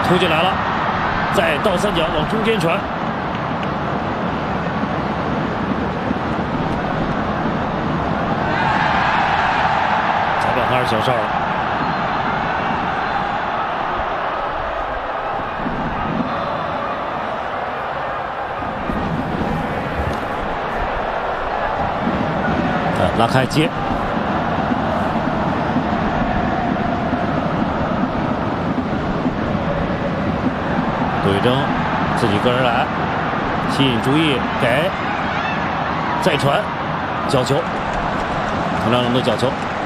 突进来了，再倒三角往中间传。裁判还是小哨了。拉开接。 对争，自己个人来，吸引注意，给，再传，角球，滕亮龙的角球。